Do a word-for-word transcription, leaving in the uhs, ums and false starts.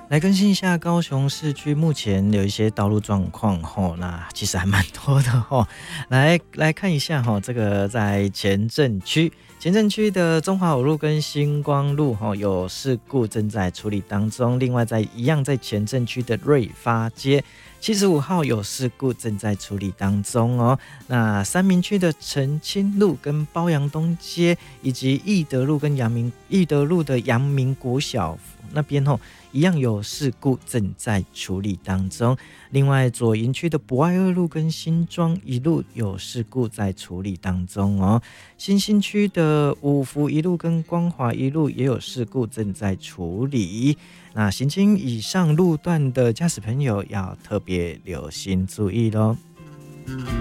来更新一下高雄市区目前有一些道路状况吼，那其实还蛮多的吼。来来看一下吼，这个在前镇区，前镇区的中华五路跟星光路吼有事故正在处理当中。另外在一样在前镇区的瑞发街七十五号有事故正在处理当中哦。那三民区的澄清路跟褒阳东街，以及义德路跟阳明义德路的阳明国小那边吼，一样有事故正在处理当中。另外左营区的博爱二路跟新庄一路有事故在处理当中哦。新兴区的五福一路跟光华一路也有事故正在处理。那行经以上路段的驾驶朋友要特别留心注意咯。